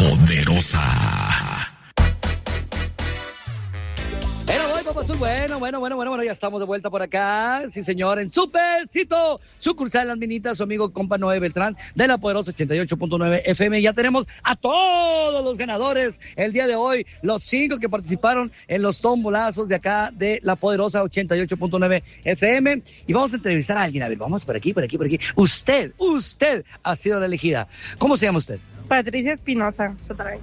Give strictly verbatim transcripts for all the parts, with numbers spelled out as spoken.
Poderosa. Pero voy, papá azul. Bueno, bueno, bueno, bueno, bueno, ya estamos de vuelta por acá. Sí, señor, en Supercito, sucursal Las Minitas, su amigo compa Noé Beltrán, de la Poderosa ochenta y ocho punto nueve F M. Ya tenemos a todos los ganadores el día de hoy, los cinco que participaron en los tombolazos de acá de la Poderosa ochenta y ocho punto nueve F M. Y vamos a entrevistar a alguien. A ver, vamos por aquí, por aquí, por aquí. Usted, usted ha sido la elegida. ¿Cómo se llama usted? Patricia Espinosa, Sataray.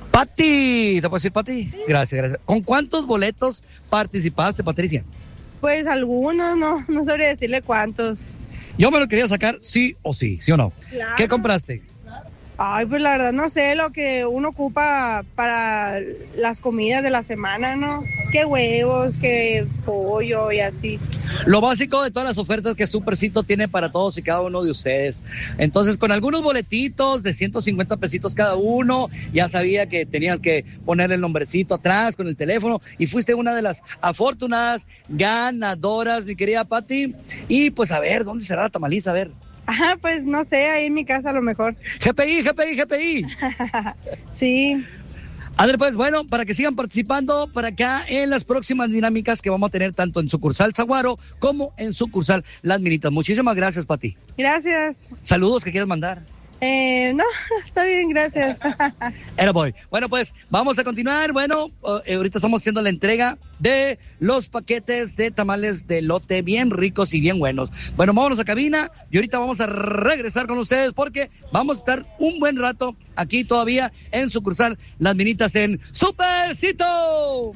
Pati, ¿te puedo decir Pati? Sí. Gracias, gracias. ¿Con cuántos boletos participaste, Patricia? Pues algunos, no, no sabría decirle cuántos. Yo me lo quería sacar sí o sí, ¿sí o no? Claro. ¿Qué compraste? Ay, pues la verdad no sé lo que uno ocupa para las comidas de la semana, ¿no? Que huevos, que pollo y así. Lo básico de todas las ofertas que Supercito tiene para todos y cada uno de ustedes. Entonces, con algunos boletitos de ciento cincuenta pesitos cada uno, ya sabía que tenías que poner el nombrecito atrás con el teléfono y fuiste una de las afortunadas ganadoras, mi querida Pati. Y pues a ver, ¿dónde será la tamaliza? A ver. Ajá, pues no sé, ahí en mi casa a lo mejor. G P I, G P I, G P I. Sí. A ver, pues bueno, para que sigan participando para acá en las próximas dinámicas que vamos a tener tanto en sucursal Zaguaro como en sucursal Las Minitas. Muchísimas gracias, Pati. Gracias. Saludos que quieras mandar. Eh, no, está bien, gracias. Era boy. Bueno, pues vamos a continuar. Bueno, uh, ahorita estamos haciendo la entrega de los paquetes de tamales de elote bien ricos y bien buenos. Bueno, vámonos a cabina y ahorita vamos a regresar con ustedes porque vamos a estar un buen rato aquí todavía en sucursal Las Minitas en Supercito.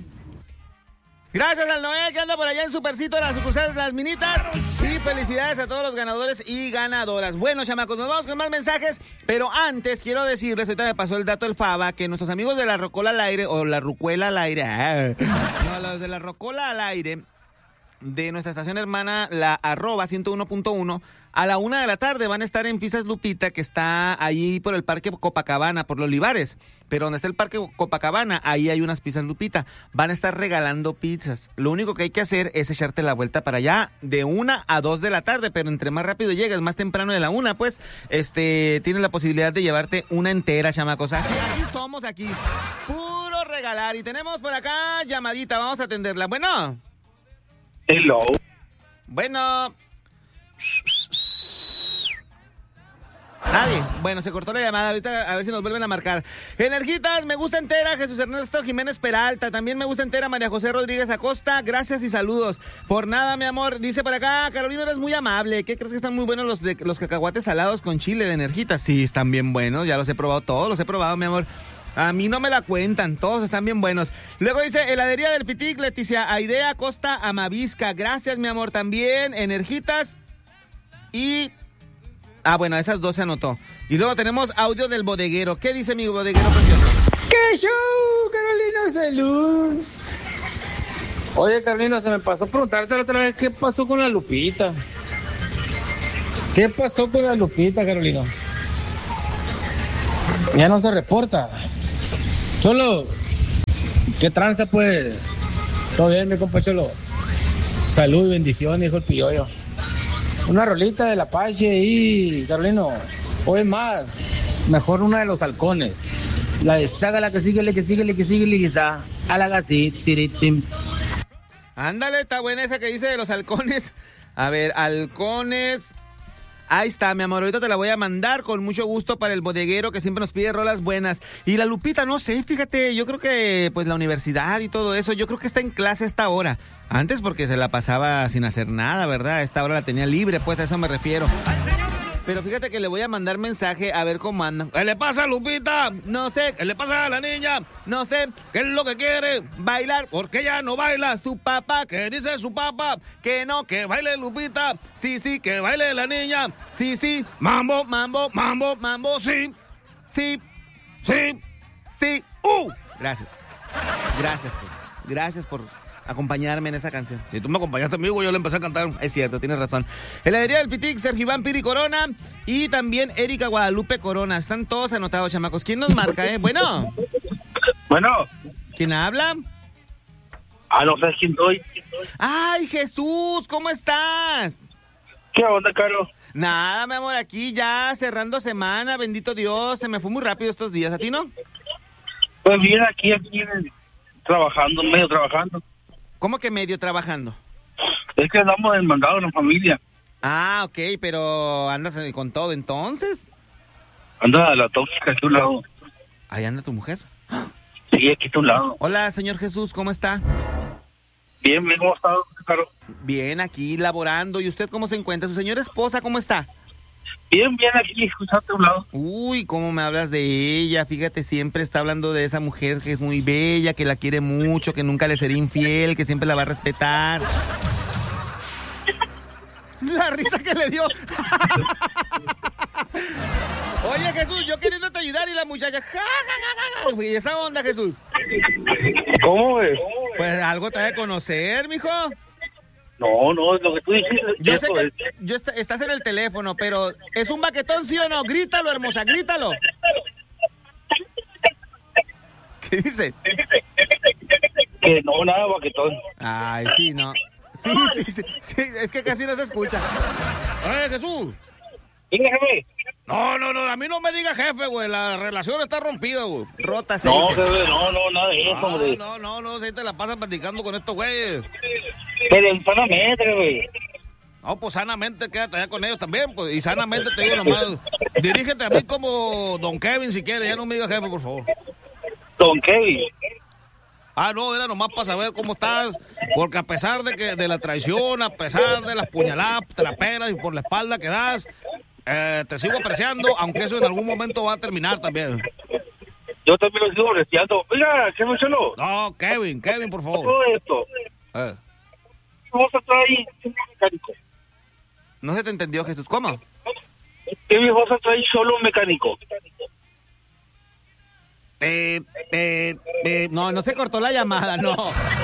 Gracias al Noé que anda por allá en Supercito, las sucursales Las Minitas. Y felicidades a todos los ganadores y ganadoras. Bueno, chamacos, nos vamos con más mensajes. Pero antes quiero decirles, ahorita me pasó el dato el Faba, que nuestros amigos de la Rocola al aire, o la Rucuela al aire, ah, no, los de la Rocola al aire, de nuestra estación hermana, la arroba ciento uno punto uno, a la una de la tarde van a estar en Pizzas Lupita, que está ahí por el Parque Copacabana, por los Olivares. Pero donde está el Parque Copacabana, ahí hay unas Pizzas Lupita. Van a estar regalando pizzas. Lo único que hay que hacer es echarte la vuelta para allá de una a dos de la tarde, pero entre más rápido llegues, más temprano de la una, pues, este, tienes la posibilidad de llevarte una entera, chamacos. Así, así somos aquí. Puro regalar. Y tenemos por acá llamadita, vamos a atenderla. Bueno. Hello. Bueno. Nadie. Bueno, se cortó la llamada. Ahorita a ver si nos vuelven a marcar. Energitas, me gusta entera Jesús Ernesto Jiménez Peralta. También me gusta entera María José Rodríguez Acosta. Gracias y saludos. Por nada, mi amor. Dice por acá, Carolina, eres muy amable. ¿Qué crees que están muy buenos los de los cacahuates salados con chile de Energitas? Sí, están bien buenos. Ya los he probado todos. Los he probado, mi amor. A mí no me la cuentan, todos están bien buenos. Luego dice, heladería del Pitic, Leticia Aidea Costa Amavisca. Gracias, mi amor, también. Energitas y... Ah, bueno, esas dos se anotó. Y luego tenemos audio del bodeguero. ¿Qué dice mi bodeguero precioso? ¡Qué show, Carolina! ¡Saludos! Oye, Carolina, se me pasó preguntarte la otra vez qué pasó con la Lupita. ¿Qué pasó con la Lupita, Carolina? Ya no se reporta. Cholo, ¿qué tranza, pues? ¿Todo bien, mi compa Cholo? Salud y bendiciones, dijo el Piollo. Una rolita del Apache y, Carolino, o es más, mejor una de los halcones. La de saga, la que síguele, que síguele, que síguele, quizá. A la así, tiritim. Ándale, está buena esa que dice de los halcones. A ver, halcones. Ahí está, mi amor, ahorita te la voy a mandar con mucho gusto para el bodeguero que siempre nos pide rolas buenas. Y la Lupita, no sé, fíjate, yo creo que pues la universidad y todo eso, yo creo que está en clase a esta hora. Antes porque se la pasaba sin hacer nada, ¿verdad? A esta hora la tenía libre, pues a eso me refiero. Pero fíjate que le voy a mandar mensaje a ver cómo andan. ¿Qué le pasa a Lupita? No sé. ¿Qué le pasa a la niña? No sé. ¿Qué es lo que quiere? Bailar. ¿Por qué ya no baila? Su papá. ¿Qué dice su papá? Que no, que baile Lupita. Sí, sí, que baile la niña. Sí, sí. Mambo, mambo, mambo, mambo. Sí. Sí. Sí. Sí. ¡Uh! Gracias. Gracias, tú. Gracias por acompañarme en esa canción. Si tú me acompañaste amigo, yo le empecé a cantar. Es cierto, tienes razón. Heladería del Pitic, Sergio Iván Piri Corona y también Erika Guadalupe Corona. Están todos anotados, chamacos. ¿Quién nos marca, eh? Bueno. Bueno. ¿Quién habla? Ah, no sé quién soy. ¡Ay, Jesús! ¿Cómo estás? ¿Qué onda, Caro? Nada, mi amor, aquí ya cerrando semana, bendito Dios. Se me fue muy rápido estos días, ¿a ti no? Pues bien, aquí, aquí, trabajando, medio trabajando. ¿Cómo que medio trabajando? Es que andamos desmandados en la familia. Ah, ok, pero andas con todo entonces. Anda la tóxica aquí a un lado. Ahí anda tu mujer. Sí, aquí a un lado. Hola, señor Jesús, ¿cómo está? Bien, bien, ¿cómo está, Caro? Bien, aquí laborando. ¿Y usted cómo se encuentra? ¿Su señora esposa cómo está? Bien, bien, aquí, escucharte a un lado. Uy, ¿cómo me hablas de ella? Fíjate, siempre está hablando de esa mujer que es muy bella, que la quiere mucho, que nunca le será infiel, que siempre la va a respetar. La risa que le dio. Oye, Jesús, yo queriéndote ayudar y la muchacha... Ja, ja, ja, ja. ¿Y esa onda, Jesús? ¿Cómo es? Pues algo te ha de conocer, mijo. No, no, lo que tú dijiste. Yo sé que yo est estás en el teléfono, pero ¿es un baquetón, sí o no? Grítalo, hermosa, grítalo. ¿Qué dice? Que no, nada, baquetón. Ay, sí, no. Sí, sí, sí, sí, es que casi no se escucha. Oye, Jesús. Venga, jefe. No, no, no, a mí no me diga jefe, güey, la relación está rompida, güey. Rota, sí. No, jefe, no, no, nada de eso, No, hombre. no, no, no, si te la pasas platicando con estos güeyes. Pero sanamente, jefe. No, pues sanamente quédate allá con ellos también, pues, y sanamente te digo nomás, dirígete a mí como Don Kevin si quieres, ya no me digas jefe, por favor. Don Kevin. Ah, no, era nomás para saber cómo estás, porque a pesar de que de la traición, a pesar de las puñaladas, te la pegas y por la espalda que das, eh, te sigo apreciando, aunque eso en algún momento va a terminar también. Yo también lo sigo apreciando. Oiga, ¿qué me cholo? No, Kevin, Kevin, por favor. Todo esto. Eh. ¿Cómo se trae un mecánico? No se te entendió, Jesús, ¿cómo? ¿Qué mi esposa trae solo un mecánico? Eh, eh, eh, no, no se cortó la llamada, no.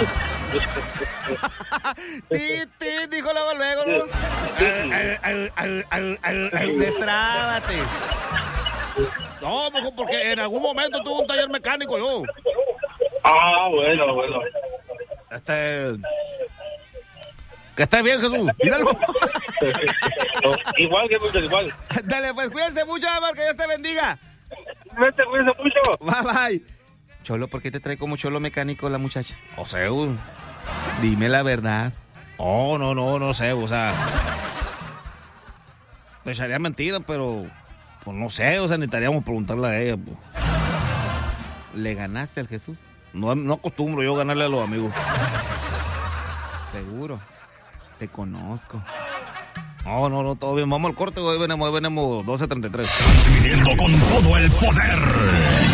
Ti, ti, dijo luego, luego, ¿no? Al, al, al, al, al, al, destrábate. No, mojo, porque en algún momento tuve un taller mecánico yo. Ah, bueno, bueno. Este... Que estés bien, Jesús. Míralo. No, igual que mucho, igual. Dale, pues cuídense mucho, amor, que Dios te bendiga. Vete, cuídense mucho. Bye, bye. Cholo, ¿por qué te trae como cholo mecánico la muchacha? O sea, uh, dime la verdad. Oh, no, no, no sé, o sea... Te echaría mentira, pero... Pues no sé, o sea, necesitaríamos preguntarle a ella, pues. ¿Le ganaste al Jesús? No, no acostumbro yo ganarle a los amigos. Seguro. Te conozco. No, no, no, todo bien. Vamos al corte, hoy venimos, hoy venimos doce treinta y tres. Transmitiendo con todo el poder.